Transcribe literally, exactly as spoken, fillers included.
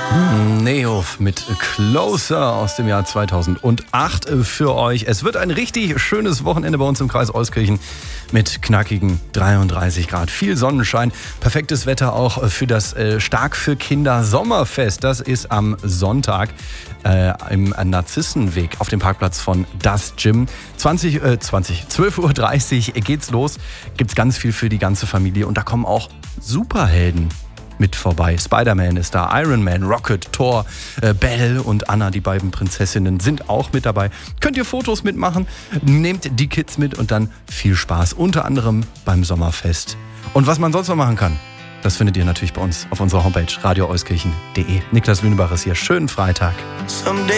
Nehof mit Closer aus dem Jahr zweitausendacht für euch. Es wird ein richtig schönes Wochenende bei uns im Kreis Euskirchen mit knackigen dreiunddreißig Grad. Viel Sonnenschein, perfektes Wetter auch für das äh, Stark für Kinder Sommerfest. Das ist am Sonntag äh, im Narzissenweg auf dem Parkplatz von Das Gym. zwanzig, äh, zwanzig, zwölf Uhr dreißig geht's los. Gibt's ganz viel für die ganze Familie und da kommen auch Superhelden mit vorbei. Spider-Man ist da, Iron Man, Rocket, Thor, äh, Belle und Anna, die beiden Prinzessinnen, sind auch mit dabei. Könnt ihr Fotos mitmachen, nehmt die Kids mit und dann viel Spaß, unter anderem beim Sommerfest. Und was man sonst noch machen kann, das findet ihr natürlich bei uns auf unserer Homepage radio euskirchen punkt de. Niklas Lünebach ist hier. Schönen Freitag.